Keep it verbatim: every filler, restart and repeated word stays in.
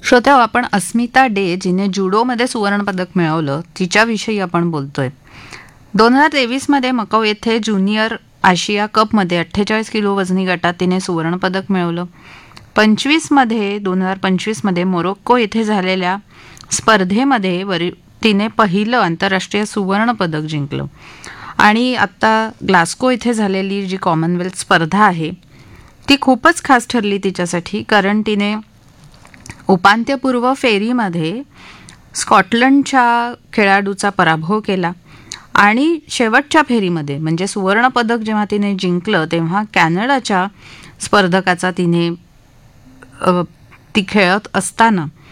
श्रोत्या, आपण अस्मिता डे जिने जुडोमध्ये सुवर्णपदक मिळवलं तिच्याविषयी आपण बोलतोय. दोन हजार तेवीसमध्ये मकाऊ येथे ज्युनियर आशिया कपमध्ये अठ्ठेचाळीस किलो वजनी गटात तिने सुवर्णपदक मिळवलं. पंचवीसमध्ये दोन हजार पंचवीसमध्ये मोरोक्को येथे झालेल्या स्पर्धेमध्ये वरी तिने पहिलं आंतरराष्ट्रीय सुवर्णपदक जिंकलं. आणि आत्ता ग्लास्को इथे झालेली जी कॉमनवेल्थ स्पर्धा आहे ती खूपच खास ठरली तिच्यासाठी, कारण तिने उपांत्यपूर्व फेरीमध्ये स्कॉटलंडच्या खेळाडूचा पराभव केला आणि शेवटच्या फेरीमध्ये म्हणजे सुवर्णपदक जेव्हा तिने जिंकलं तेव्हा कॅनडाच्या स्पर्धकाचा तिने ती खेळत असताना